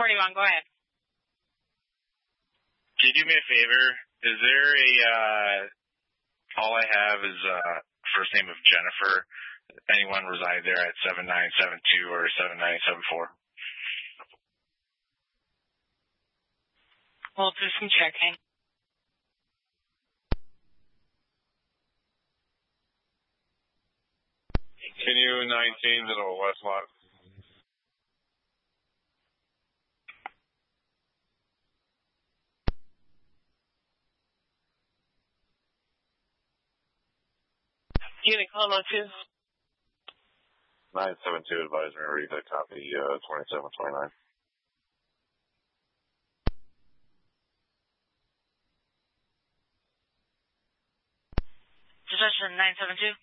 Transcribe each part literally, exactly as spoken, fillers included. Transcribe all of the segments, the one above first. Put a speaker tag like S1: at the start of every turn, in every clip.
S1: forty-one, go ahead.
S2: Can you do me a favor? Is there a, uh, all I have is, uh, first name of Jennifer. Anyone reside there at seven nine seven two or seven nine seven four?
S1: We'll do some checking.
S3: Continue nineteen to the west lot.
S1: Unit call on two.
S3: nine seven two advisory, read that copy, uh, twenty-seven twenty-nine.
S1: Possession nine seven two.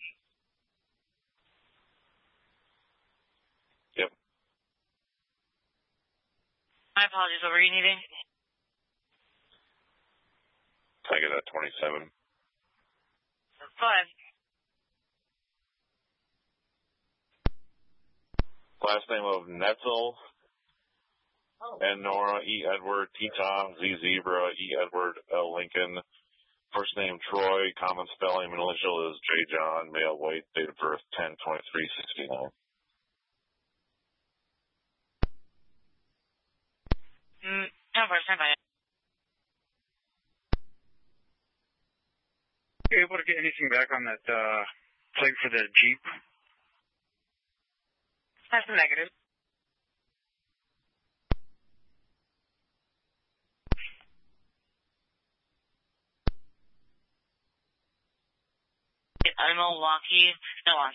S3: Yep.
S1: My apologies, what were you needing?
S3: I get that twenty-seven.
S1: Go ahead.
S3: Last name of Netzel, N Nora, E Edward, T Tom, Z Zebra, E Edward, L Lincoln. First name Troy, common spelling, initial is J John, male, white, date of birth ten twenty-three sixty-nine.
S1: Mm, ten four, stand by.
S4: You able to get anything back on that uh, plate for the Jeep?
S1: That's a negative. I'm Milwaukee, no on.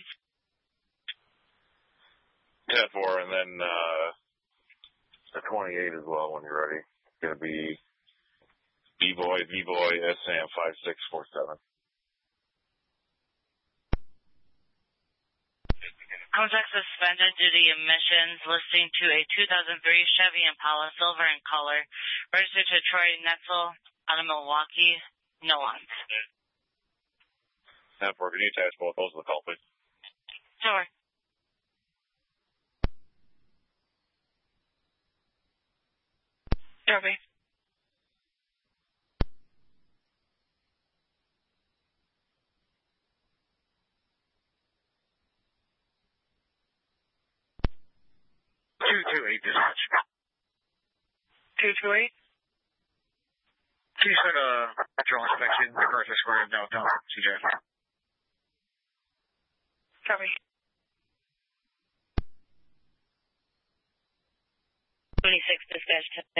S3: ten four, and then uh, the twenty-eight as well when you're ready. It's going to be B-Boy, B-Boy, S Sam five six four seven.
S1: Contact suspended due to emissions, listing to a two thousand three Chevy Impala, silver in color, registered to Troy Netzel, out of Milwaukee, no on.
S3: ten four, can you attach both those to the call, please?
S1: Sure. Derby.
S4: two two eight dispatch.
S1: two two eight?
S4: Please send a patrol inspection to Garza Square downtown, C J.
S1: Copy. twenty-six dispatch.